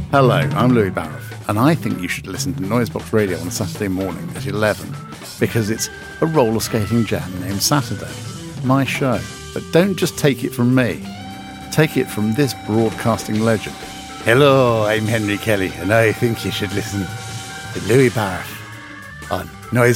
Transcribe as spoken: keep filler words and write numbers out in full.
Hello, I'm Louis Barrett, and I think you should listen to Noisebox Radio on Saturday morning at eleven, because it's a roller skating jam named Saturday, my show. But don't just take it from me. Take it from this broadcasting legend. Hello, I'm Henry Kelly, and I think you should listen to Louis Barrett on Noise.